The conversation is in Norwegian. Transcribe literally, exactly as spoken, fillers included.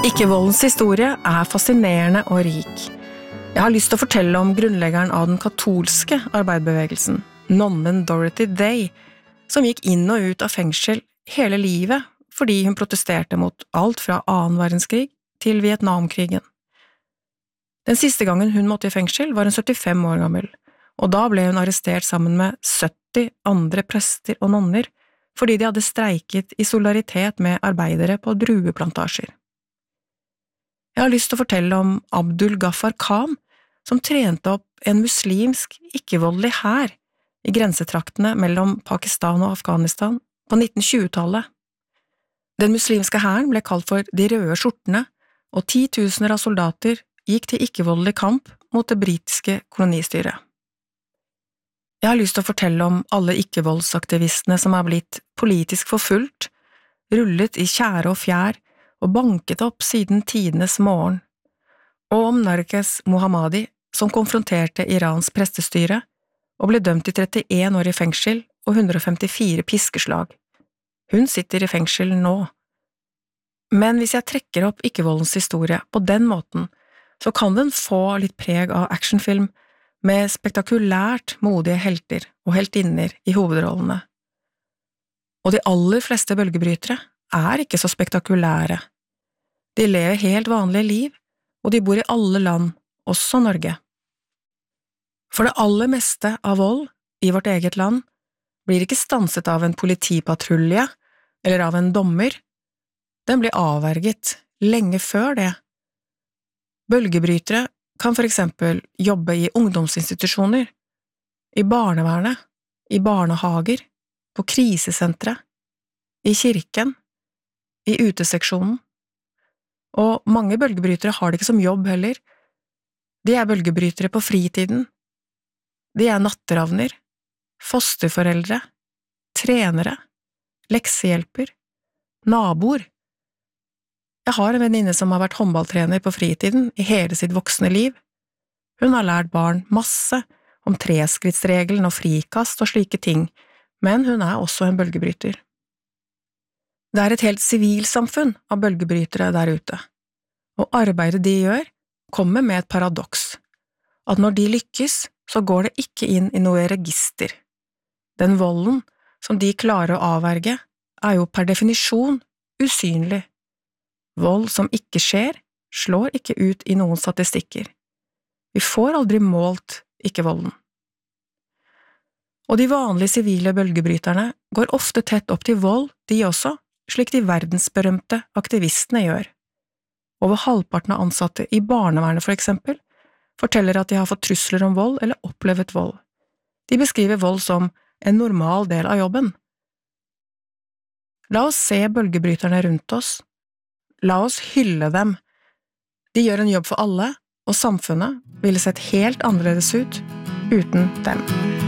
Ikke-voldens historie er fascinerende og rik. Jeg har lyst til å fortelle om grunnleggeren av den katolske arbeiderbevegelsen, nonnen Dorothy Day, som gikk inn og ut av fengsel hele livet fordi hun protesterte mot alt fra annen verdenskrig til Vietnamkrigen. Den siste gangen hun måtte i fengsel var hun syttifem år gammel, og da ble hun arrestert sammen med sytti andre prester og nonner fordi de hadde streiket i solidaritet med arbeidere på drueplantasjer. Jeg har lyst til å fortelle om Abdul Ghaffar Khan, som trente opp en muslimsk, ikke-voldelig hær i grensetraktene mellom Pakistan og Afghanistan på nitten tjue-tallet. Den muslimske hæren ble kalt for de røde skjortene, og titusener av soldater gikk til ikke-voldelig kamp mot det britiske kolonistyret. Jeg har lyst til å fortelle om alle ikke-voldsaktivistene som er blitt politisk forfulgt, rullet i tjære og fjær, og banket opp siden tidenes morgen, og om Narges Mohammadi, som konfronterte Irans prestestyre, og ble dømt til trettien år i fengsel og hundre og femtifire piskeslag. Hun sitter i fengsel nå. Men hvis jeg trekker opp ikke-voldens historie på den måten, så kan den få litt preg av actionfilm med spektakulært modige helter og heltinner i hovedrollene. Og de aller fleste bølgebrytere er ikke så spektakulære. De lever helt vanlige liv, og de bor i alle land, også Norge. For det aller meste av vold i vårt eget land blir ikke stanset av en politipatrulje eller av en dommer. Den blir avverget lenge før det. Bølgebrytere kan for eksempel jobbe i ungdomsinstitusjoner, i barnevernet, i barnehager, på krisesentre, i kirken, i uteseksjonen. Og mange bølgebrytere har det ikke som jobb heller. De er bølgebrytere på fritiden. De er natteravner, fosterforeldre, trenere, leksehjelper, naboer. Jeg har en venninne som har vært håndballtrener på fritiden i hele sitt voksne liv. Hun har lært barn masse om treskrittsregelen og frikast og slike ting, men hun er også en bølgebryter. Det er et helt sivilsamfunn av bølgebrytere der ute, og arbeidet de gjør kommer med et paradoks, at når de lykkes, så går det ikke inn i noe register. Den volden som de klarer å avverge, er jo per definisjon usynlig. Vold som ikke skjer, slår ikke ut i noen statistikker. Vi får aldri målt ikke-volden. Og de vanlige sivile bølgebryterne går ofte tett opp til vold, de også, slik de verdensberømte aktivistene gjør. Over halvparten av ansatte i barnevernet for eksempel, forteller at de har fått trusler om vold eller opplevet vold. De beskriver vold som en normal del av jobben. La oss se bølgebryterne rundt oss. La oss hylle dem. De gjør en jobb for alle, og samfunnet ville sett helt annerledes ut uten dem.